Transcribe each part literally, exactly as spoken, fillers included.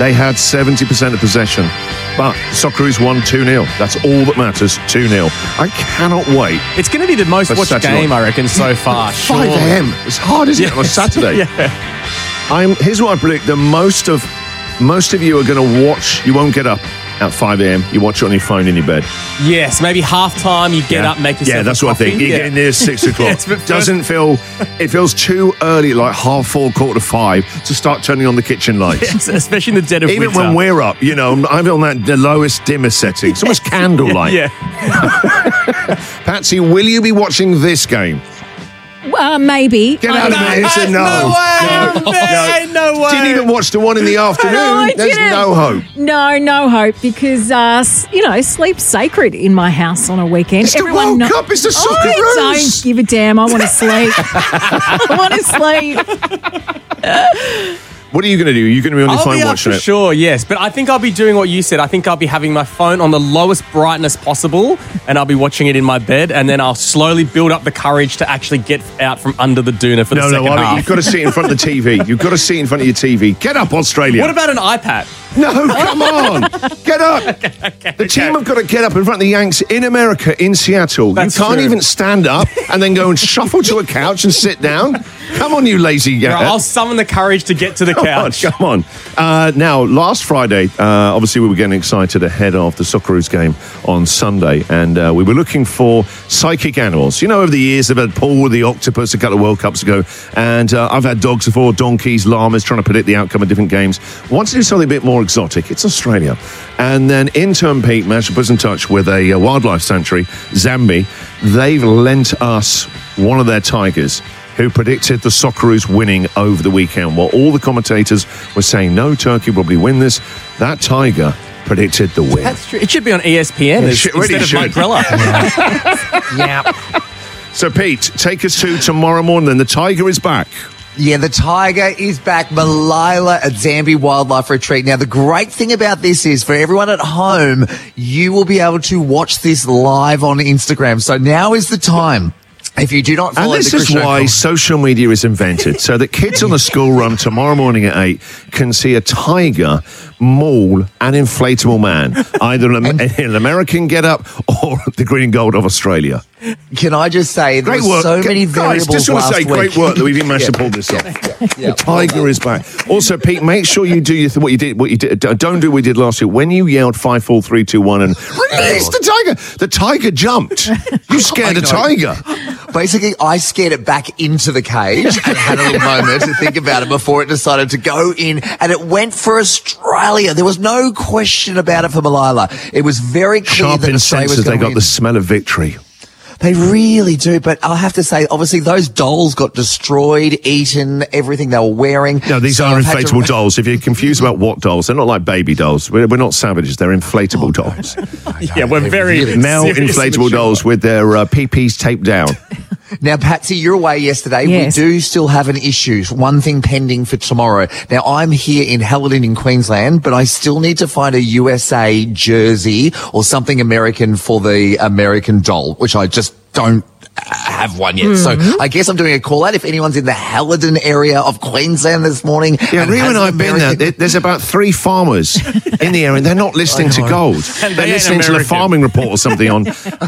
They had seventy percent of possession. But Socceroos won two nil. That's all that matters, two nil. I cannot wait. It's going to be the most watched Saturday. game, I reckon, so far. five a.m. It's hard, isn't it, on a Saturday? Yeah. I'm, here's what I predict. The most of, most of you are going to watch, you won't get up at five a.m. You watch it on your phone in your bed. Yes, maybe half time, you get yeah. up, make yourself Yeah, that's a what I coffee. think. You yeah. get in there at six o'clock. Yes, but Doesn't feel, it feels too early, like half four, quarter to five, to start turning on the kitchen lights. Yes, especially in the dead of Even winter. when we're up, you know, I'm on that the lowest dimmer setting. It's almost candlelight. Yeah. Patsy, will you be watching this game? Uh, maybe. Get out of there. It's a no. No way. No. There ain't no way. Didn't even watch the one in the afternoon. No, I There's didn't. no hope. No, no hope because, uh, s- you know, sleep's sacred in my house on a weekend. It's the World Cup. It's the I Socceroos. don't give a damn. I want to sleep. I want to sleep. What are you going to do? Are you going to be on your I'll phone be up watching for it? sure, yes. But I think I'll be doing what you said. I think I'll be having my phone on the lowest brightness possible and I'll be watching it in my bed and then I'll slowly build up the courage to actually get out from under the doona for No, the no, second I mean, half. you've got to sit in front of the T V. You've got to sit in front of your T V. Get up, Australia. What about an iPad? No, come on. Get up. Okay, okay, The team okay. have got to get up in front of the Yanks in America, in Seattle. That's you can't true. even stand up and then go and shuffle to a couch and sit down. Come on, you lazy guy. Right, I'll summon the courage to get to the Come on, couch. come on. Uh, now, last Friday, uh, obviously we were getting excited ahead of the Socceroos game on Sunday, and uh, we were looking for psychic animals. You know, over the years, I've had Paul the octopus a couple of World Cups ago, and uh, I've had dogs before, donkeys, llamas, trying to predict the outcome of different games. I want to do something a bit more exotic. It's Australia. And then intern Pete managed to put us in touch with a uh, wildlife sanctuary, Zambi. They've lent us one of their tigers, who predicted the Socceroos winning over the weekend. While all the commentators were saying, no, Turkey will probably win this, that tiger predicted the win. That's true. It should be on E S P N It as- should- really instead of should. Mike Grella. Yeah. So, Pete, take us to tomorrow morning. Then the tiger is back. Yeah, the tiger is back. Malila at Zambi Wildlife Retreat. Now, the great thing about this is for everyone at home, you will be able to watch this live on Instagram. So now is the time. If you do not follow And this the is Cristiano why Ronaldo- social media is invented, so that kids on the school run tomorrow morning at eight can see a tiger maul an inflatable man, either an, an American get-up or the green and gold of Australia. Can I just say, there Great were work. so many Guys, variables just want to last say, week. great work that we've been managed to pull this off. Yeah. The tiger is back. Also, Pete, make sure you do your th- what you did. What you did. Don't do what we did last week. When you yelled five, four, three, two, one, and release the tiger, the tiger jumped. You scared I a know. tiger. Basically, I scared it back into the cage and had a little moment to think about it before it decided to go in, and it went for Australia. There was no question about it for Malila. It was very clear Sharp that in Australia was senses, they going to got win. the smell of victory. They really do, but I'll have to say, obviously, those dolls got destroyed, eaten, everything they were wearing. No, these So are I've had to- inflatable dolls. If you're confused about what dolls, they're not like baby dolls. We're, we're not savages. They're inflatable dolls. Yeah, we're very Male serious inflatable mature. dolls with their uh, P Ps taped down. Now, Patsy, you're away yesterday. Yes. We do still have an issue. One thing pending for tomorrow. Now, I'm here in Helidon in Queensland, but I still need to find a U S A jersey or something American for the American doll, which I just don't have one yet. Mm-hmm. So I guess I'm doing a call out if anyone's in the Helidon area of Queensland this morning. Yeah, Rio has and I have been there. American- There- There's about three farmers in the area, and they're not listening to know. Gold. And They're they ain't listening to the American. farming report or something on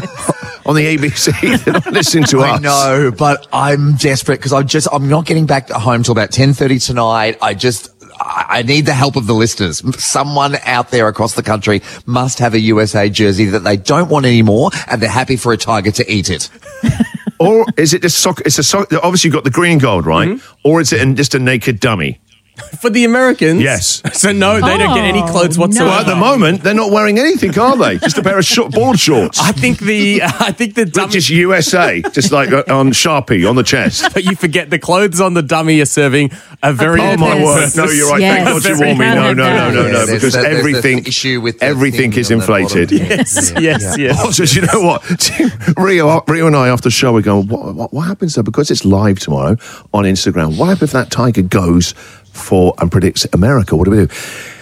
on the A B C. They're not listening to I us. know, but I'm desperate because I just I'm not getting back home till about ten thirty tonight. I just I I need the help of the listeners. Someone out there across the country must have a U S A jersey that they don't want anymore, and they're happy for a tiger to eat it. Or is it just soccer? It's a soccer. Obviously, you've got the green and gold, right? Mm-hmm. Or is it an, just a naked dummy? For the Americans? Yes. So no, they don't get any clothes Oh, whatsoever. Well, at the moment, they're not wearing anything, are they? Just a pair of short board shorts. I think the I think the dummy. Just U S A, just like uh, on Sharpie on the chest. But you forget the clothes on the dummy are serving a very Oh my Yes. word! No, you're right. Yes. Thank God you Very warned me. No, no, no, no, no, Yeah, there's because the- there's the everything, issue with the everything thing is on the bottom. inflated. Yes, yes, yes. Also, do you know what? Rio, Rio and I, after the show, we're going, what, what, what happens though? Because it's live tomorrow on Instagram, what happens if that tiger goes for and predicts America? What do we do?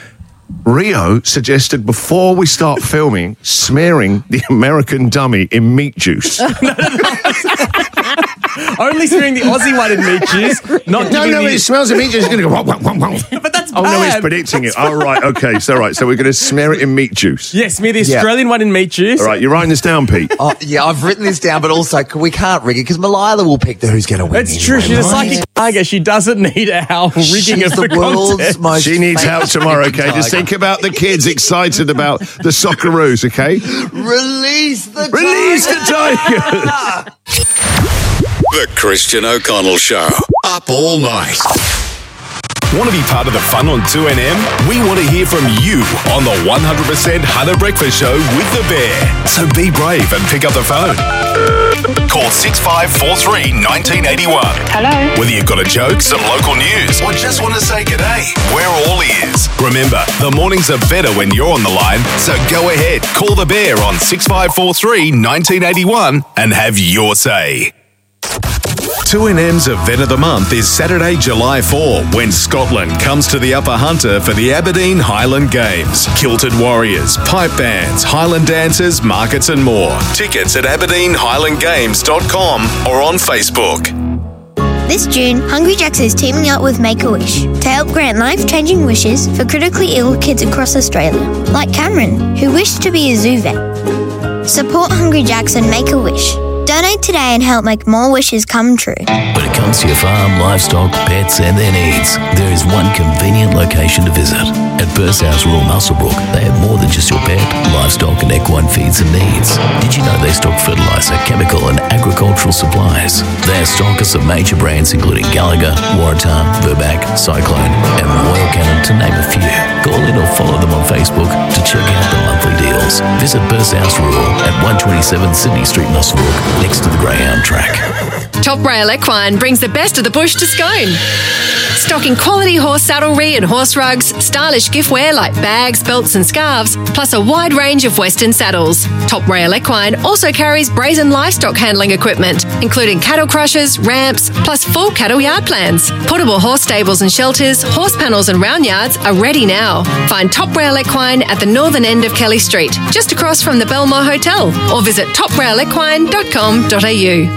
Rio suggested before we start filming, smearing the American dummy in meat juice. Only smearing the Aussie one in meat juice. Not No, giving no, the- it smells of meat juice. It's going to go. Wah, wah, wah, wah. But that's Oh, bad. no, he's predicting it. All right, okay. So, right. So, we're going to smear it in meat juice. Yeah, smear the Yeah. Australian one in meat juice. All right, you're writing this down, Pete. Oh, yeah, I've written this down, but also we can't rig it because Malila will pick the who's going to win. It's true. anyway, She's a right? psychic tiger. She doesn't need our rigging She's of the, the, world's contest. most. She needs help famous tomorrow, okay? tiger. Just think about the kids excited about the Socceroos, okay? Release the Release the tiger. tiger! The Christian O'Connell Show. Up all night. Want to be part of the fun on two N M? We want to hear from you on the one hundred percent Hunter Breakfast Show with the Bear. So be brave and pick up the phone. Call six five four three, one nine eight one. Hello. Whether you've got a joke, some local news, or just want to say g'day, we're all ears. Remember, the mornings are better when you're on the line, so go ahead, call the Bear on six five four three, one nine eight one and have your say. two N M's Event of the Month is Saturday, July fourth, when Scotland comes to the Upper Hunter for the Aberdeen Highland Games. Kilted Warriors, pipe bands, Highland dancers, markets and more. Tickets at aberdeen highland games dot com or on Facebook. This June, Hungry Jack's is teaming up with Make-A-Wish to help grant life-changing wishes for critically ill kids across Australia, like Cameron, who wished to be a zoo vet. Support Hungry Jack's and Make-A-Wish. Donate today and help make more wishes come true. When it comes to your farm, livestock, pets and their needs, there is one convenient location to visit. At Bursthouse Rural Muswellbrook, they have more than just your pet, livestock and equine feeds and needs. Did you know they stock fertiliser, chemical and agricultural supplies? They are stockers of major brands including Gallagher, Waratah, Burback, Cyclone and Royal Canin to name a few. Call in or follow them on Facebook to check out the monthly deals. Visit Bursthouse Rural at one twenty-seven Sydney Street, Muswellbrook, next to the Greyhound track. Top Rail Equine brings the best of the bush to Scone. Stocking quality horse saddlery and horse rugs, stylish giftware like bags, belts and scarves, plus a wide range of Western saddles. Top Rail Equine also carries brazen livestock handling equipment, including cattle crushers, ramps, plus full cattle yard plans. Portable horse stables and shelters, horse panels and round yards are ready now. Find Top Rail Equine at the northern end of Kelly Street, just across from the Belmore Hotel, or visit top rail equine dot com dot a u.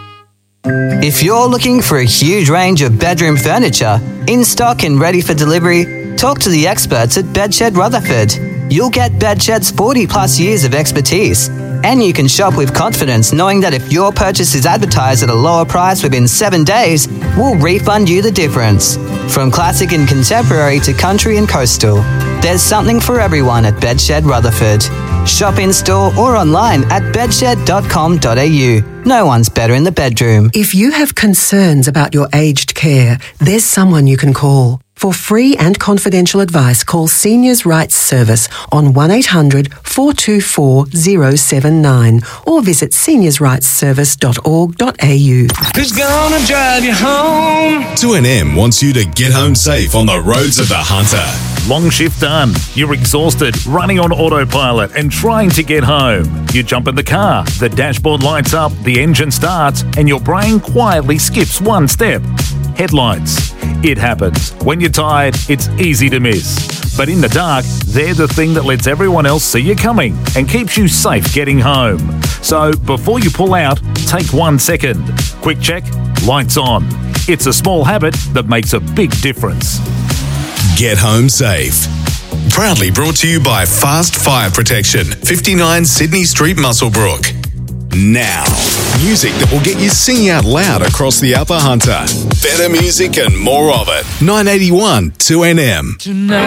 If you're looking for a huge range of bedroom furniture, in stock and ready for delivery, talk to the experts at Bedshed Rutherford. You'll get Bedshed's forty plus years of expertise, and you can shop with confidence knowing that if your purchase is advertised at a lower price within seven days, we'll refund you the difference. From classic and contemporary to country and coastal, there's something for everyone at Bedshed Rutherford. Shop in store or online at bedshed dot com dot a u. No one's better in the bedroom. If you have concerns about your aged care, there's someone you can call. For free and confidential advice, call Seniors Rights Service on one eight hundred, four two four, zero seven nine or visit seniors rights service dot org dot a u. Who's gonna drive you home? two N M wants you to get home safe on the roads of the Hunter. Long shift done. You're exhausted, running on autopilot and trying to get home. You jump in the car, the dashboard lights up, the engine starts, and your brain quietly skips one step. Headlights. It happens. When you're tired, it's easy to miss. But in the dark, they're the thing that lets everyone else see you coming and keeps you safe getting home. So before you pull out, take one second. Quick check, lights on. It's a small habit that makes a big difference. Get home safe. Proudly brought to you by Fast Fire Protection, fifty-nine Sydney Street, Muswellbrook. Now, music that will get you singing out loud across the Upper Hunter. Better music and more of it. nine eighty-one two N M. Tonight.